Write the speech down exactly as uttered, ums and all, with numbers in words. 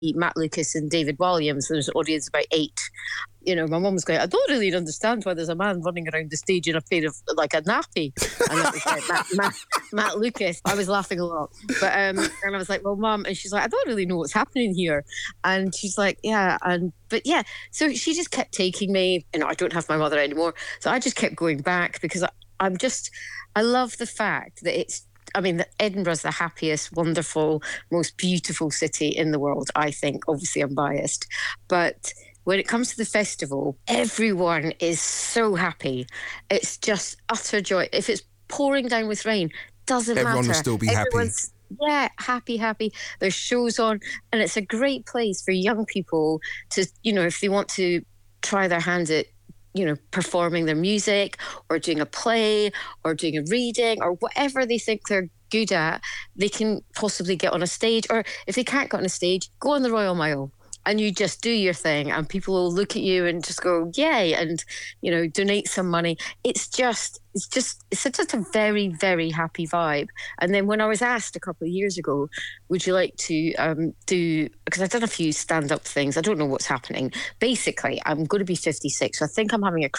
Matt Lucas and David Walliams. There's an audience of about eight. You know, my mum was going, I don't really understand why there's a man running around the stage in a pair of, like, a nappy. And it was like, Matt, Matt, Matt Lucas. I was laughing a lot. But, um, and I was like, well, Mum, and she's like, I don't really know what's happening here. And she's like, yeah, and, but yeah. So she just kept taking me, you know, I don't have my mother anymore. So I just kept going back because I, I'm just, I love the fact that it's, I mean, Edinburgh's the happiest, wonderful, most beautiful city in the world, I think. Obviously, I'm biased. But when it comes to the festival, everyone is so happy. It's just utter joy. If it's pouring down with rain, doesn't Everyone matter. will still be Everyone's, happy. Yeah, happy, happy. There's shows on, and it's a great place for young people to, you know, if they want to try their hand at, you know, performing their music or doing a play or doing a reading or whatever they think they're good at, they can possibly get on a stage. Or if they can't get on a stage, go on the Royal Mile and you just do your thing and people will look at you and just go, yay, and, you know, donate some money. It's just, it's just, it's just a very, very happy vibe. And then when I was asked a couple of years ago, would you like to um, do, because I've done a few stand-up things, I don't know what's happening. Basically, I'm going to be fifty-six, so I think I'm having a